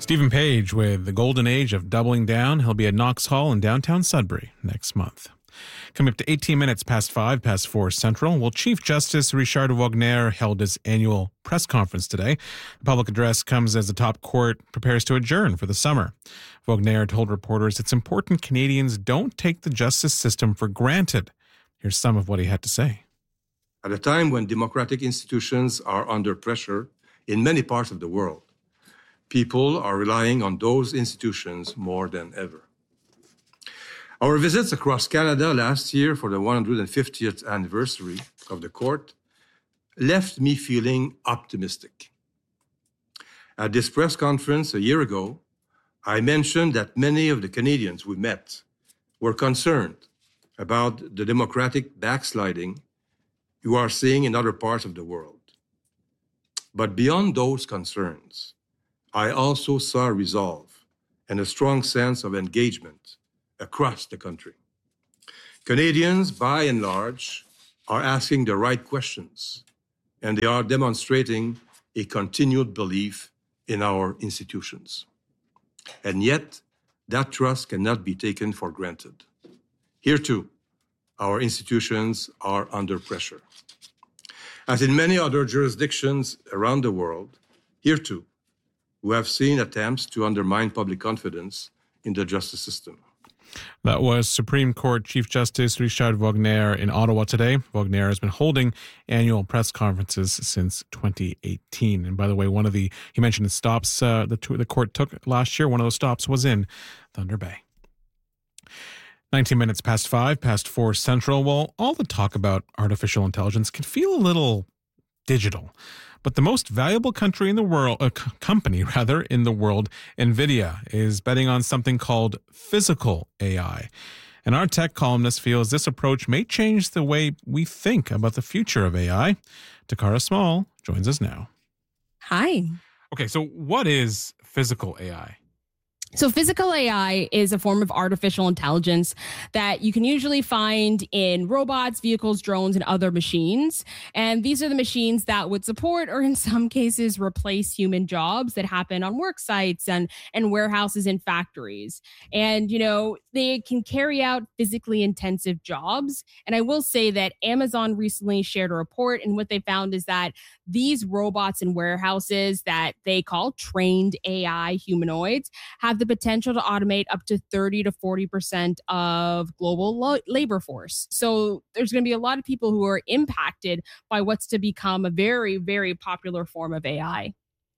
Stephen Page with The Golden Age of Doubling Down. He'll be at Knox Hall in downtown Sudbury next month. Coming up to 18 minutes past 4 Central, well, Chief Justice Richard Wagner held his annual press conference today. The public address comes as the top court prepares to adjourn for the summer. Wagner told reporters it's important Canadians don't take the justice system for granted. Here's some of what he had to say. At a time when democratic institutions are under pressure in many parts of the world, people are relying on those institutions more than ever. Our visits across Canada last year for the 150th anniversary of the court left me feeling optimistic. At this press conference a year ago, I mentioned that many of the Canadians we met were concerned about the democratic backsliding you are seeing in other parts of the world. But beyond those concerns, I also saw resolve and a strong sense of engagement across the country. Canadians, by and large, are asking the right questions, and they are demonstrating a continued belief in our institutions. And yet, that trust cannot be taken for granted. Here too, our institutions are under pressure. As in many other jurisdictions around the world, here too, we have seen attempts to undermine public confidence in the justice system. That was Supreme Court Chief Justice Richard Wagner in Ottawa today. Wagner has been holding annual press conferences since 2018. And by the way, he mentioned the stops the court took last year. One of those stops was in Thunder Bay. 19 minutes past 4 Central. Well, all the talk about artificial intelligence can feel a little digital. But the most valuable company in the world, NVIDIA, is betting on something called physical AI. And our tech columnist feels this approach may change the way we think about the future of AI. Takara Small joins us now. Hi. Okay, so what is physical AI? So physical AI is a form of artificial intelligence that you can usually find in robots, vehicles, drones, and other machines. And these are the machines that would support or in some cases replace human jobs that happen on work sites and warehouses and factories. And, they can carry out physically intensive jobs. And I will say that Amazon recently shared a report, and what they found is that these robots in warehouses that they call trained AI humanoids have the potential to automate up to 30 to 40% of global labor force. So there's going to be a lot of people who are impacted by what's to become a very, very popular form of AI.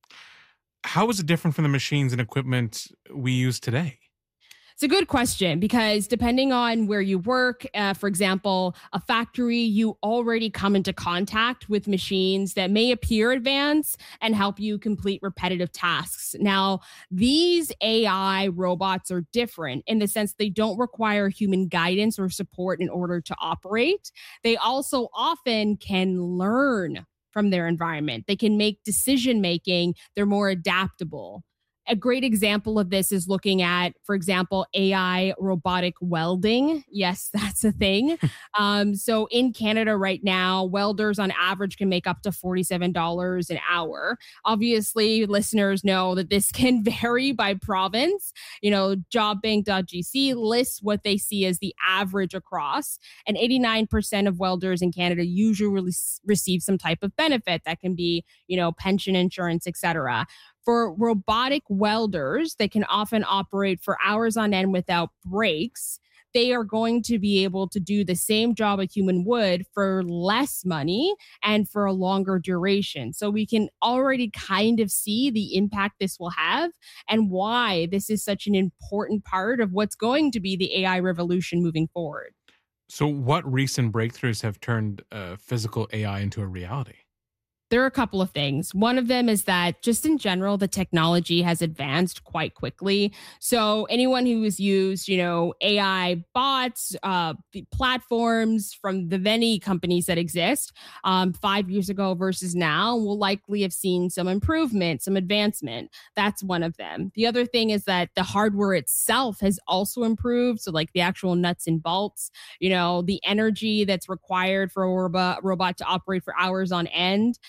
How is it different from the machines and equipment we use today? It's a good question because depending on where you work, for example, a factory, you already come into contact with machines that may appear advanced and help you complete repetitive tasks. Now, these AI robots are different in the sense they don't require human guidance or support in order to operate. They also often can learn from their environment. They can make decision making. They're more adaptable. A great example of this is looking at, for example, AI robotic welding. Yes, that's a thing. So in Canada right now, welders on average can make up to $47 an hour. Obviously, listeners know that this can vary by province. Jobbank.gc lists what they see as the average across. And 89% of welders in Canada usually receive some type of benefit. That can be, pension insurance, etc. For robotic welders, they can often operate for hours on end without breaks. They are going to be able to do the same job a human would for less money and for a longer duration. So we can already kind of see the impact this will have and why this is such an important part of what's going to be the AI revolution moving forward. So what recent breakthroughs have turned physical AI into a reality? There are a couple of things. One of them is that just in general, the technology has advanced quite quickly. So anyone who has used, AI bots, the platforms from the many companies that exist 5 years ago versus now will likely have seen some improvement, some advancement. That's one of them. The other thing is that the hardware itself has also improved. So like the actual nuts and bolts, the energy that's required for a robot to operate for hours on end.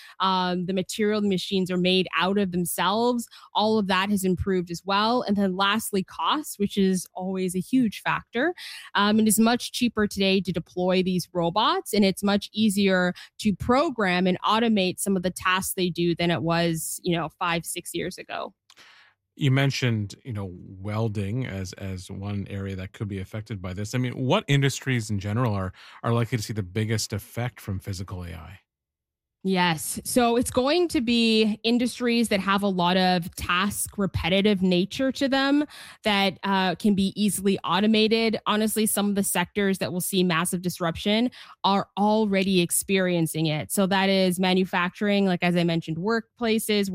the material the machines are made out of themselves. All of that has improved as well. And then lastly, cost, which is always a huge factor. It is much cheaper today to deploy these robots, and it's much easier to program and automate some of the tasks they do than it was, 5-6 years ago. You mentioned, welding as one area that could be affected by this. I mean, what industries in general are likely to see the biggest effect from physical AI? Yes. So it's going to be industries that have a lot of task repetitive nature to them that can be easily automated. Honestly, some of the sectors that will see massive disruption are already experiencing it. So that is manufacturing, like as I mentioned, workplaces,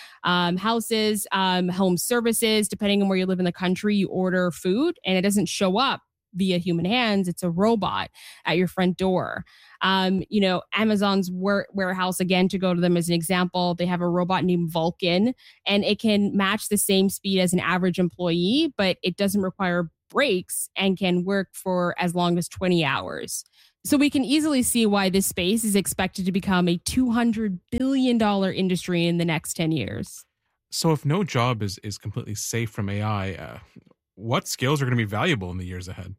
houses, home services. Depending on where you live in the country, you order food and it doesn't show up via human hands. It's a robot at your front door. Amazon's warehouse, again, to go to them as an example, they have a robot named Vulcan, and it can match the same speed as an average employee, but it doesn't require breaks and can work for as long as 20 hours. So we can easily see why this space is expected to become a $200 billion industry in the next 10 years. So if no job is completely safe from AI, what skills are going to be valuable in the years ahead?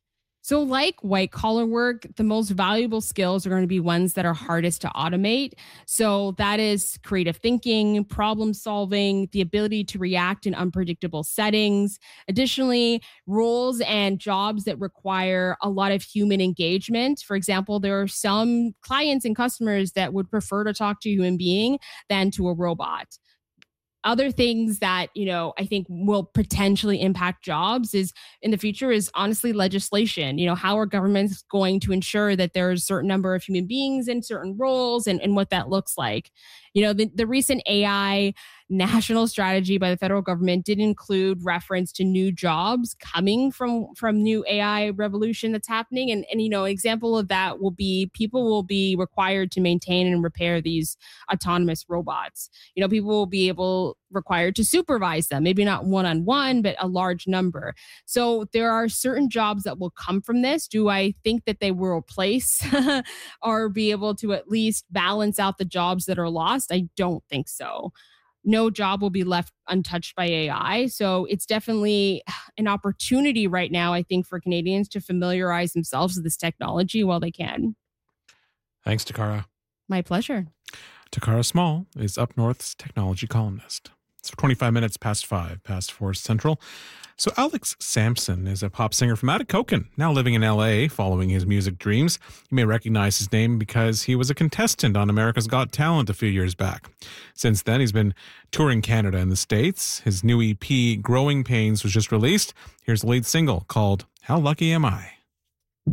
So like white collar work, the most valuable skills are going to be ones that are hardest to automate. So that is creative thinking, problem solving, the ability to react in unpredictable settings. Additionally, roles and jobs that require a lot of human engagement. For example, there are some clients and customers that would prefer to talk to a human being than to a robot. Other things that, I think will potentially impact jobs in the future is honestly legislation. How are governments going to ensure that there's a certain number of human beings in certain roles and what that looks like? The recent AI national strategy by the federal government did include reference to new jobs coming from new AI revolution that's happening. And an example of that will be people will be required to maintain and repair these autonomous robots. People will be required to supervise them, maybe not one-on-one, but a large number. So there are certain jobs that will come from this. Do I think that they will replace or be able to at least balance out the jobs that are lost? I don't think so. No job will be left untouched by AI. So it's definitely an opportunity right now, I think, for Canadians to familiarize themselves with this technology while they can. Thanks, Takara. My pleasure. Takara Small is Up North's technology columnist. It's 25 minutes past 4 Central. So Alex Sampson is a pop singer from Atikokan, now living in LA following his music dreams. You may recognize his name because he was a contestant on America's Got Talent a few years back. Since then, he's been touring Canada and the States. His new EP, Growing Pains, was just released. Here's the lead single called How Lucky Am I?